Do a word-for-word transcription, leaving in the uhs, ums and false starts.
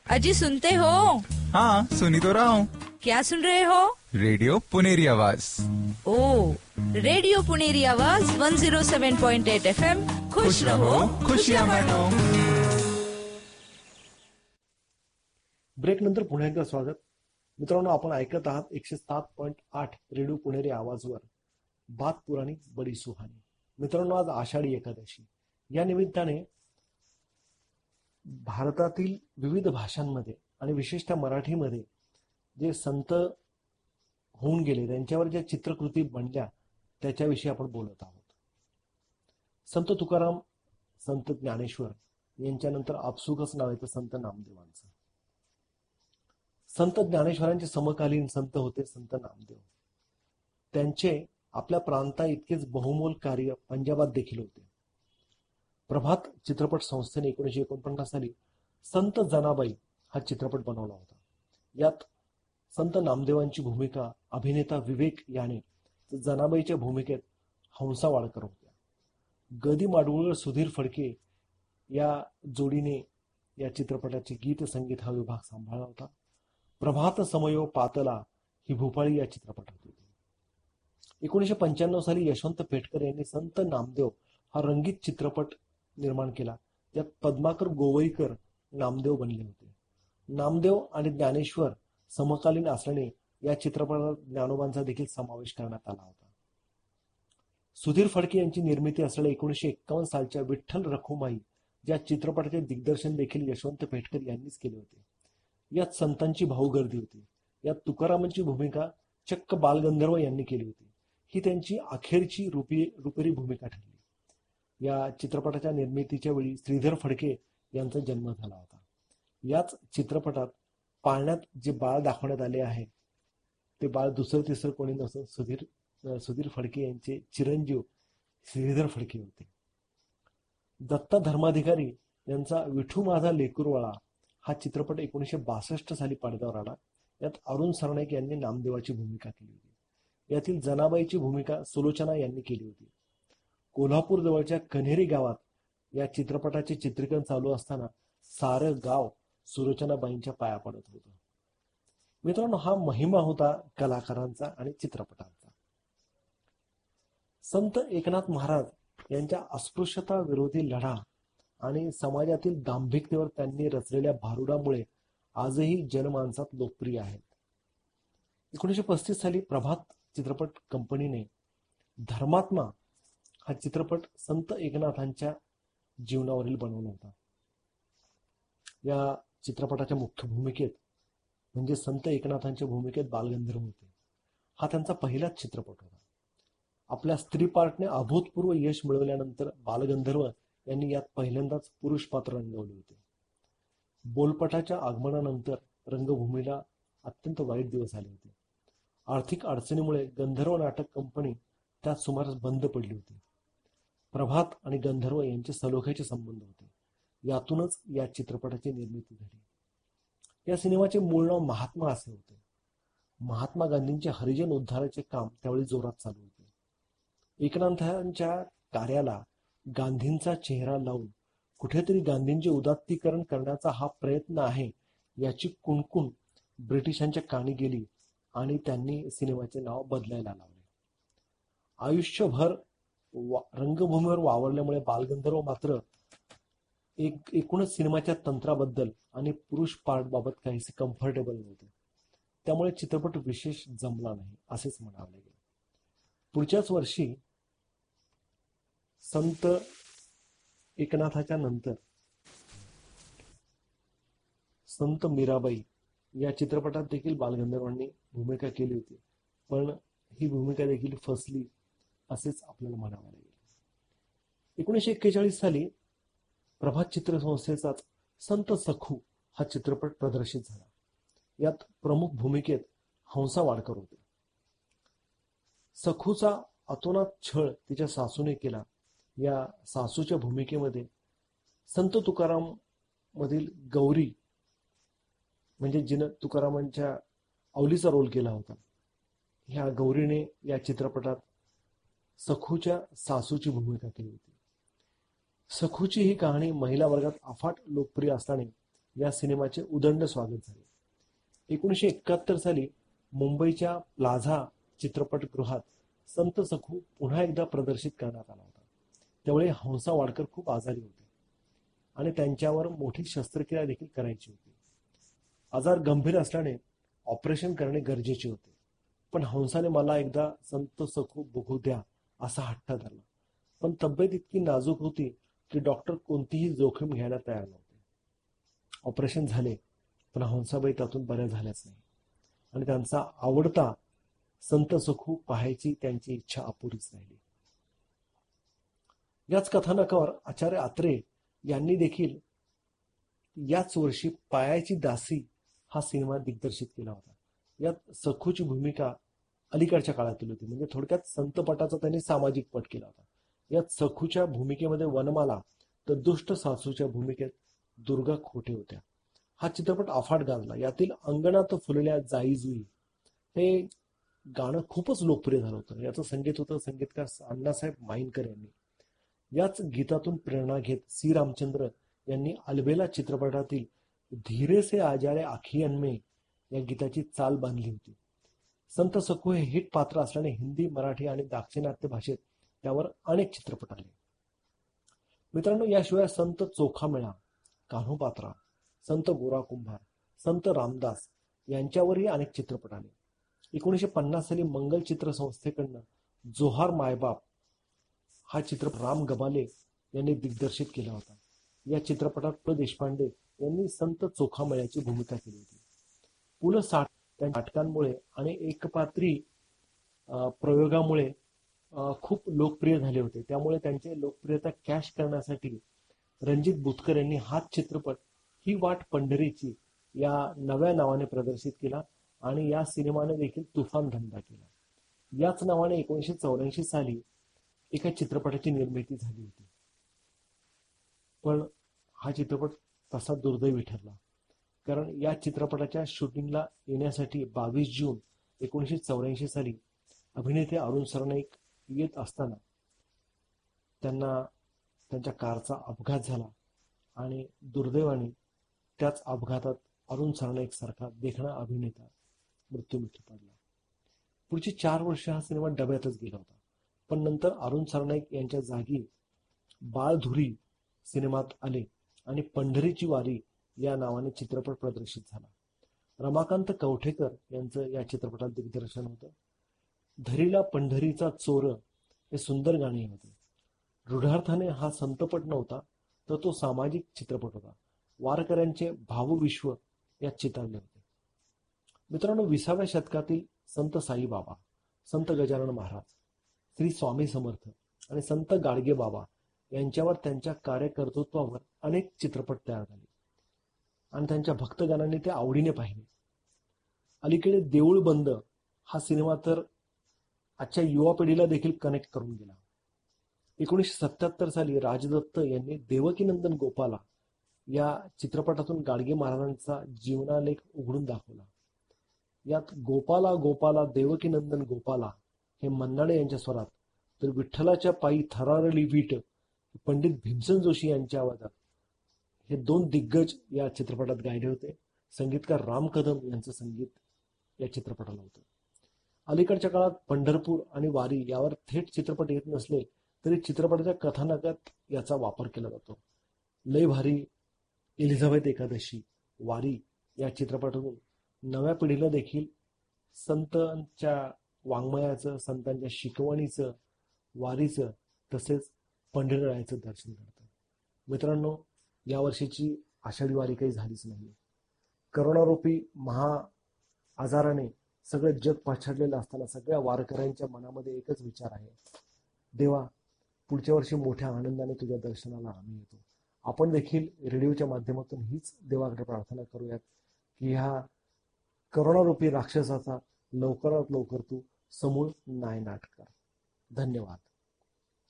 अजी सुनते हो? हाँ सुनी तो रहा हूँ। क्या सुन रहे हो? रेडियो पुनेरी आवाज। ओ, रेडियो पुनेरी आवाज एक सौ सात पॉइंट आठ एफ एम। खुश रहो, खुशियाँ बांटो। ब्रेक नंतर पुन्हा एकदा स्वागत मित्रांनो. आपण ऐकत आहात एकशे सात पॉईंट आठ रेडिओ पुणेरी आवाजवर बात पुराणी बडी सुहानी. मित्रांनो, आज आषाढी एकादशी या निमित्ताने भारतातील विविध भाषांमध्ये आणि विशेषतः मराठीमध्ये जे संत होऊन गेले त्यांच्यावर ज्या चित्रकृती बनल्या त्याच्याविषयी आपण बोलत आहोत. संत तुकाराम, संत ज्ञानेश्वर यांच्यानंतर आपसुकच नाव येतं संत नामदेवांचं. संत ज्ञानेश्वरांचे समकालीन संत होते संत नामदेव. त्यांचे आपल्या प्रांता इतकेच बहुमोल कार्य पंजाबात देखील होते. प्रभात चित्रपट संस्थेने एकोणीसशे एकोणपन्नास साली संत जनाबाई हा चित्रपट बनवला होता. यात संत नामदेवांची भूमिका अभिनेता विवेक याने, जनाबाईच्या भूमिकेत हंसा वाडकर होत्या. गदी माडगुळकर, सुधीर फडके या जोडीने या चित्रपटाचे गीत संगीत हा विभाग सांभाळला होता. प्रभात समयो पातला ही भूपाळी या चित्रपटात होती. एकोणीसशे पंच्याण्णव साली यशवंत पेठकर यांनी संत नामदेव हा रंगीत चित्रपट निर्माण केला. त्यात पद्माकर गोवईकर नामदेव बनले होते. नामदेव आणि ज्ञानेश्वर समकालीन असल्याने या चित्रपटात ज्ञानोबांचा देखील समावेश करण्यात आला होता. सुधीर फडके यांची निर्मिती असलेल्या एकोणीसशे एक्कावन्न सालच्या विठ्ठल रखुमाई या चित्रपटाचे दिग्दर्शन देखील यशवंत पेठकर यांनीच केले होते. यात संतांची भाऊगर्दी होती. यात तुकारामांची भूमिका चक्क बालगंधर्व यांनी केली होती. ही त्यांची अखेरची रुपी रुपेरी भूमिका ठरली. या चित्रपटाच्या निर्मितीच्या वेळी श्रीधर फडके यांचा जन्म झाला होता. याच चित्रपटात पाळण्यात जे बाळ दाखवण्यात आले आहे ते बाळ दुसरं तिसरं कोणी नसून सुधीर सुधीर फडके यांचे चिरंजीव श्रीधर फडके होते. दत्ता धर्माधिकारी यांचा विठू माझा लेकुरवाळा हा चित्रपट एकोणीसशे बासष्ट साली पडद्यावर आला. यात अरुण सरनाईक यांनी नामदेवाची भूमिका केली होती. यातील जनाबाईची भूमिका सुलोचना यांनी केली होती. कोल्हापूर जवळच्या कन्हेरी गावात या चित्रपटाचे चित्रीकरण चालू असताना सारं गाव सुलोचनाबाईंच्या पाया पडत होतं. मित्रांनो, हा महिमा होता कलाकारांचा आणि चित्रपटांचा. संत एकनाथ महाराज यांच्या अस्पृश्यता विरोधी लढा आणि समाजातील दांभिकतेवर त्यांनी रचलेल्या भारुडामुळे आजही जनमानसात लोकप्रिय आहेत. एकोणीसशे पस्तीस साली प्रभात चित्रपट कंपनीने धर्मात्मा हा चित्रपट संत एकनाथांच्या जीवनावरील बनवला होता. या चित्रपटाच्या मुख्य भूमिकेत म्हणजे संत एकनाथांच्या भूमिकेत बालगंधर्व होते. हा त्यांचा पहिलाच चित्रपट होता. आपल्या स्त्री पार्टने अभूतपूर्व यश मिळवल्यानंतर बालगंधर्व यांनी यात पहिल्यांदाच पुरुष पात्र रंगवले होते. बोलपटाच्या आगमनानंतर रंगभूमीला अत्यंत वाईट दिवस आले होते. आर्थिक अडचणीमुळे गंधर्व नाटक कंपनी त्यात सुमारास बंद पडली होती. प्रभात आणि गंधर्व यांचे सलोख्याचे संबंध होते. यातूनच या चित्रपटाची निर्मिती झाली. या सिनेमाचे मूळ नाव महात्मा असे होते. महात्मा गांधींचे हरिजन उद्धाराचे काम त्यावेळी जोरात चालू होते. एकनाथांच्या कार्याला गांधींचा चेहरा लावून कुठेतरी गांधींचे उदात्तीकरण करण्याचा हा प्रयत्न आहे याची कुणकुण ब्रिटिशांच्या कानी गेली आणि त्यांनी सिनेमाचे नाव बदलायला लावले. आयुष्यभर रंगभूमीवर वावरल्यामुळे बालगंधर्व मात्र एक एकूणच सिनेमाच्या तंत्राबद्दल आणि पुरुष पार्ट बाबत काहीसे कम्फर्टेबल नव्हते. त्यामुळे चित्रपट विशेष जमला नाही असेच म्हणावे लागेल. पुढच्याच वर्षी संत एकनाथाच्या नंतर संत मीराबाई या चित्रपटात देखील बालगंधर्वांनी भूमिका केली होती, पण ही भूमिका देखील फसली असेच आपल्याला म्हणावं लागेल. एकोणीसशे एक्केचाळीस साली प्रभात चित्रसंस्थेचाच संत सखू हा चित्रपट प्रदर्शित झाला. यात प्रमुख भूमिकेत हंसा वाडकर होते. सखूचा अतोनात छळ तिच्या सासूने केला. या सासूच्या भूमिकेमध्ये संत तुकाराम मधील गौरी म्हणजे जिनं तुकारामांच्या अवलीचा रोल केला होता, ह्या गौरीने या चित्रपटात सखूच्या सासूची भूमिका केली होती. सखूची ही कहाणी महिला वर्गात अफाट लोकप्रिय असल्याने या सिनेमाचे उदंड स्वागत झाले. एकोणीसशे एकाहत्तर साली मुंबईच्या प्लाझा चित्रपटगृहात संत सखू पुन्हा एकदा प्रदर्शित करण्यात आला होता. त्यावेळी हंसा वाडकर खूप आजारी होते आणि त्यांच्यावर मोठी शस्त्रक्रिया देखील करायची होती. आजार गंभीर असल्याने ऑपरेशन करणे गरजेचे होते. पण हंसाने मला एकदा संत सखू बघू द्या असा हट्ट धरला. पण तब्येत इतकी नाजूक होती की डॉक्टर कोणतीही जोखीम घ्यायला तयार नव्हते. ऑपरेशन झाले पण हंसाबाई त्यातून बऱ्या झाल्याच नाही आणि त्यांचा आवडता संत सखू पाहायची त्यांची इच्छा अपुरीच राहिली. याच कथानकावर आचार्य आत्रे यांनी देखील याच वर्षी पायाची दासी हा सिनेमा दिग्दर्शित केला होता. यात सखूची भूमिका अलीकडच्या काळातील होती. म्हणजे थोडक्यात संतपटाचा त्यांनी सामाजिक पट केला होता. यात सखूच्या भूमिकेमध्ये वनमाला तर दुष्ट सासूच्या भूमिकेत दुर्गा खोटे होत्या. हा चित्रपट अफाट गाजला. यातील अंगणात फुलल्या जाई जुई हे गाणं खूपच लोकप्रिय झालं होतं. याचं संगीत होतं संगीतकार अण्णासाहेब माईनकर यांनी. याच गीतातून प्रेरणा घेत सी रामचंद्र यांनी अलबेला चित्रपटातील धीरे से आजारे आखियन में या गीताची चाल बांधली होती. संत सखू हे हिट पात्र असल्याने हिंदी, मराठी आणि दाक्षिणात्य भाषेत त्यावर अनेक चित्रपट आले. मित्रांनो, याशिवाय संत चोखामेळा, कान्होपात्रा, संत गोरा कुंभार, संत रामदास यांच्यावरही अनेक चित्रपट आले. एकोणीसशे पन्नास साली मंगल चित्र संस्थेकडनं जोहार मायबाप हा चित्रपट राम गबाले यांनी दिग्दर्शित केला होता. या चित्रपटात प्र देशपांडे यांनी संत चोखामेळ्याची भूमिका केली होती. पु ल साठ त्यांच्या नाटकांमुळे आणि एकपात्री प्रयोगामुळे खूप लोकप्रिय झाले होते. त्यामुळे त्यांची लोकप्रियता कॅश करण्यासाठी रणजित बुतकर यांनी हाच चित्रपट ही वाट पंढरीची या नव्या नावाने प्रदर्शित केला आणि या सिनेमाने देखील तुफान धंदा केला. याच नावाने एकोणीसशे चौऱ्याऐंशी साली एका चित्रपटाची निर्मिती झाली होती. पण हा चित्रपट तसा दुर्दैवी ठरला, कारण या चित्रपटाच्या शूटिंगला येण्यासाठी बावीस जून एकोणीसशे चौऱ्याऐंशी साली अभिनेते अरुण सरनाईक येत असताना त्यांना त्यांच्या कारचा अपघात झाला आणि दुर्दैवाने त्याच अपघातात अरुण सरनाईक सारखा देखणा अभिनेता मृत्युमुखी पडला. पुढची चार वर्ष हा सिनेमा डब्यातच गेला होता. पण नंतर अरुण सरनाईक यांच्या जागी बाळधुरी सिनेमात आले आणि पंढरीची वारी या नावाने चित्रपट प्रदर्शित झाला. रमाकांत कवठेकर यांचं या चित्रपटात दिग्दर्शन होतं. धरीला पंढरीचा चोर हे सुंदर गाणे होते. रूढार्थाने हा संतपट नव्हता तर तो सामाजिक चित्रपट होता. वारकऱ्यांचे भावविश्व यात चितारले होते. मित्रांनो, विसाव्या शतकातील संत साईबाबा, संत गजानन महाराज, श्री स्वामी समर्थ आणि संत गाडगे बाबा यांच्यावर त्यांच्या कार्यकर्तृत्वावर अनेक चित्रपट तयार झाले आणि त्यांच्या भक्तगणांनी ते आवडीने पाहिले. अलीकडे देऊळ बंद हा सिनेमा तर आजच्या युवा पिढीला देखील कनेक्ट करून गेला. एकोणीसशे सत्याहत्तर साली राजदत्त यांनी देवकीनंदन गोपाला या चित्रपटातून गाडगे महाराजांचा जीवनालेख उघडून दाखवला. यात गोपाला गोपाला देवकीनंदन गोपाला हे मन्नाडे यांच्या स्वरात तर विठ्ठलाच्या पायी थरारली वीट पंडित भीमसेन जोशी यांच्या आवाजात हे दोन दिग्गज या चित्रपटात गायले होते. संगीतकार राम कदम यांचं संगीत या चित्रपटाला होतं. अलीकडच्या काळात पंढरपूर आणि वारी यावर थेट चित्रपट येत नसले तरी चित्रपटाच्या कथानकात याचा वापर केला जातो. लय भारी, एलिझाबेथ एकादशी, वारी या चित्रपटातून नव्या पिढीला देखील संतांच्या वाङ्मयाचं, संतांच्या शिकवणीचं, वारीचं तसेच पंढरीरायाचं दर्शन घडतं. मित्रांनो, यावर्षीची आषाढी वारी काही झालीच नाही. करोनारूपी महा आजाराने सगळं जग पछाडलेलं असताना सगळ्या वारकऱ्यांच्या मनामध्ये एकच विचार आहे, देवा पुढच्या वर्षी मोठ्या आनंदाने तुझ्या दर्शनाला आम्ही येतो. आपण देखील रेडिओच्या माध्यमातून हीच देवाकडे प्रार्थना करूयात की ह्या करोनारूपी राक्षसाचा लवकरात लवकर तू समूळ नायनाट कर. धन्यवाद.